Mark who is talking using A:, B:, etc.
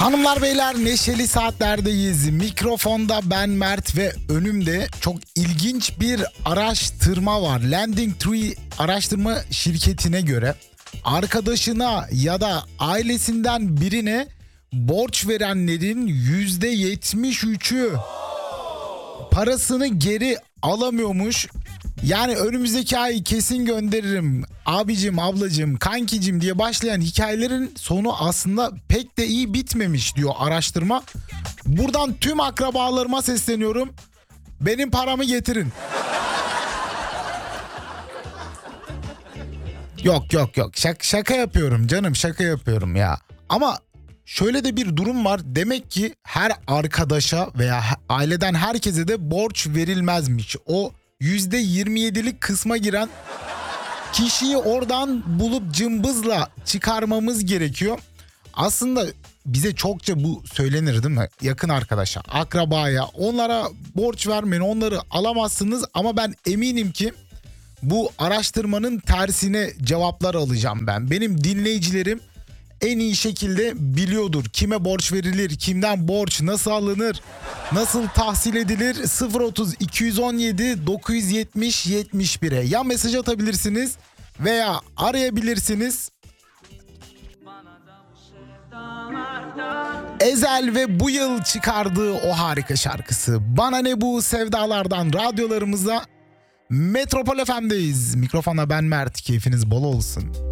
A: Hanımlar beyler, neşeli saatlerdeyiz. Mikrofonda ben Mert ve önümde çok ilginç bir araştırma var. Landing Tree araştırma şirketine göre arkadaşına ya da ailesinden birine borç verenlerin %73'ü parasını geri alamıyormuş. Yani önümüzdeki ay kesin gönderirim abicim, ablacım, kankicim diye başlayan hikayelerin sonu aslında pek de iyi bitmemiş diyor araştırma. Buradan tüm akrabalarıma sesleniyorum. Benim paramı getirin. Yok. Şaka yapıyorum canım, şaka yapıyorum ya. Ama şöyle de bir durum var. Demek ki her arkadaşa veya aileden herkese de borç verilmezmiş. O %27'lik kısma giren kişiyi oradan bulup cımbızla çıkarmamız gerekiyor. Aslında bize çokça bu söylenir değil mi? Yakın arkadaşa, akrabaya, onlara borç vermeyin, onları alamazsınız. Ama ben eminim ki bu araştırmanın tersine cevaplar alacağım ben. Benim dinleyicilerim en iyi şekilde biliyordur. Kime borç verilir, kimden borç nasıl alınır, nasıl tahsil edilir? 030 217 970 71'e ya mesaj atabilirsiniz veya arayabilirsiniz. Ezel ve bu yıl çıkardığı o harika şarkısı Bana Ne Bu Sevdalardan radyolarımıza. Metropol FM'deyiz. Mikrofona ben Mert. Keyfiniz bol olsun.